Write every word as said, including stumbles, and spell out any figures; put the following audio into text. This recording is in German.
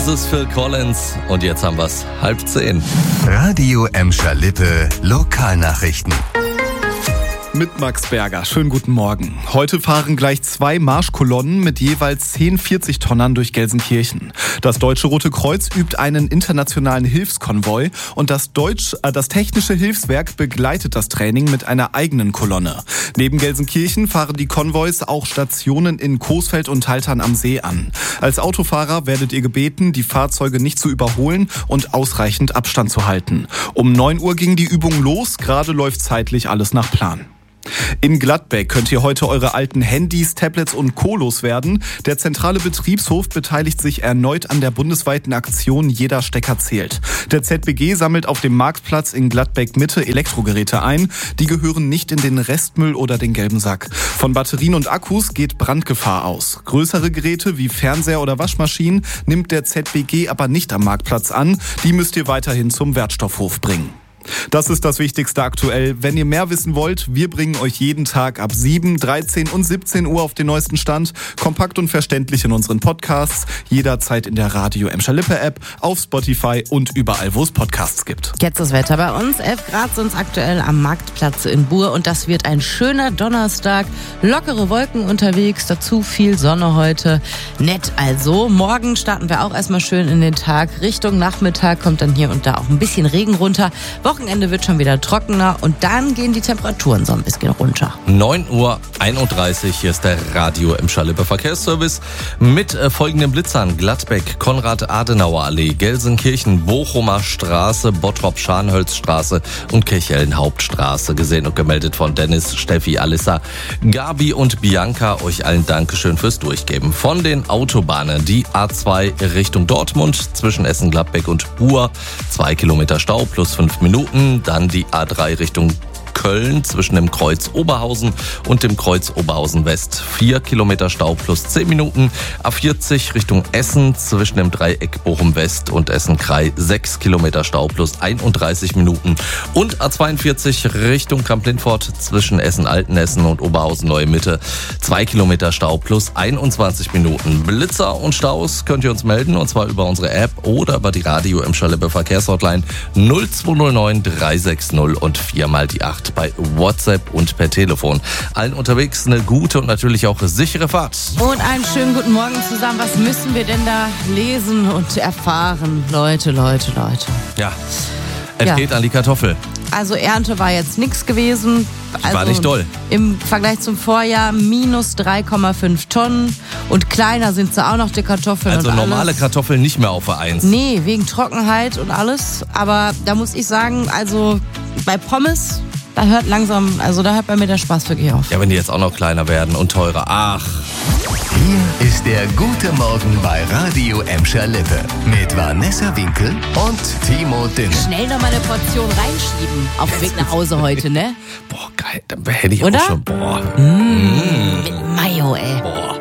ist Phil Collins und jetzt haben wir's halb zehn. Radio Emscher Lippe Lokalnachrichten. Mit Max Berger. Schönen guten Morgen. Heute fahren gleich zwei Marschkolonnen mit jeweils zehn vierzig-Tonnern durch Gelsenkirchen. Das Deutsche Rote Kreuz übt einen internationalen Hilfskonvoi und das, Deutsch, äh, das Technische Hilfswerk begleitet das Training mit einer eigenen Kolonne. Neben Gelsenkirchen fahren die Konvois auch Stationen in Coesfeld und Haltern am See an. Als Autofahrer werdet ihr gebeten, die Fahrzeuge nicht zu überholen und ausreichend Abstand zu halten. Um neun Uhr ging die Übung los, gerade läuft zeitlich alles nach Plan. In Gladbeck könnt ihr heute eure alten Handys, Tablets und Co. loswerden. Der zentrale Betriebshof beteiligt sich erneut an der bundesweiten Aktion Jeder Stecker zählt. Der Z B G sammelt auf dem Marktplatz in Gladbeck Mitte Elektrogeräte ein. Die gehören nicht in den Restmüll oder den gelben Sack. Von Batterien und Akkus geht Brandgefahr aus. Größere Geräte wie Fernseher oder Waschmaschinen nimmt der Z B G aber nicht am Marktplatz an. Die müsst ihr weiterhin zum Wertstoffhof bringen. Das ist das Wichtigste aktuell. Wenn ihr mehr wissen wollt, wir bringen euch jeden Tag ab sieben, dreizehn und siebzehn Uhr auf den neuesten Stand. Kompakt und verständlich in unseren Podcasts. Jederzeit in der Radio Emscher Lippe App, auf Spotify und überall, wo es Podcasts gibt. Jetzt das Wetter bei uns. elf Grad sind es aktuell am Marktplatz in Buhr und das wird ein schöner Donnerstag. Lockere Wolken unterwegs, dazu viel Sonne heute. Nett also. Morgen starten wir auch erstmal schön in den Tag. Richtung Nachmittag kommt dann hier und da auch ein bisschen Regen runter. Wochenende wird schon wieder trockener und dann gehen die Temperaturen so ein bisschen runter. neun Uhr einunddreißig, hier ist der Radio Emscher Lippe Verkehrsservice mit äh, folgenden Blitzern: Gladbeck, Konrad-Adenauer-Allee, Gelsenkirchen, Bochumer Straße, Bottrop-Scharnhölzstraße und Kirchhellen-Hauptstraße. Gesehen und gemeldet von Dennis, Steffi, Alissa, Gabi und Bianca. Euch allen Dankeschön fürs Durchgeben. Von den Autobahnen: die A zwei Richtung Dortmund zwischen Essen, Gladbeck und Buhr, zwei Kilometer Stau plus fünf Minuten. Dann die A drei Richtung Köln zwischen dem Kreuz Oberhausen und dem Kreuz Oberhausen West. vier Kilometer Stau plus zehn Minuten. A vierzig Richtung Essen zwischen dem Dreieck Bochum West und Essen-Krei. sechs Kilometer Stau plus einunddreißig Minuten. Und A zweiundvierzig Richtung Kamp-Lindfort zwischen Essen-Altenessen und Oberhausen-Neue Mitte. zwei Kilometer Stau plus einundzwanzig Minuten. Blitzer und Staus könnt ihr uns melden, und zwar über unsere App oder über die Radio Emscher Lippe Verkehrshotline null zwei null neun drei sechs null und viermal die acht bei WhatsApp und per Telefon. Allen unterwegs eine gute und natürlich auch sichere Fahrt. Und einen schönen guten Morgen zusammen. Was müssen wir denn da lesen und erfahren? Leute, Leute, Leute. Ja, es Ja. geht an die Kartoffel. Also Ernte war jetzt nichts gewesen. Also War nicht doll. Im Vergleich zum Vorjahr minus drei Komma fünf Tonnen. Und kleiner sind sie auch noch, die Kartoffeln. Also und normale alles. Kartoffeln nicht mehr auf der Eins. Nee, wegen Trockenheit und alles. Aber da muss ich sagen, also bei Pommes, da hört langsam, also da hört bei mir der Spaß wirklich auf. Ja, wenn die jetzt auch noch kleiner werden und teurer. Ach. Hier ist der gute Morgen bei Radio Emscher Lippe mit Vanessa Winkel und Timo Dünne. Schnell noch mal eine Portion reinschieben. Auf dem Weg nach Hause heute, ne? Boah, geil. Dann hätte ich Oder? auch schon. Boah. Mmh, mit Mayo, ey. Boah.